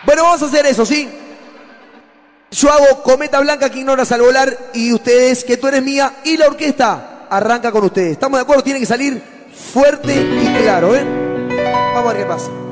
Bueno, vamos a hacer eso, ¿sí? Yo hago cometa blanca que ignoras al volar y ustedes que tú eres mía y la orquesta arranca con ustedes. ¿Estamos de acuerdo? Tiene que salir fuerte y claro, ¿eh? Vamos a ver qué pasa.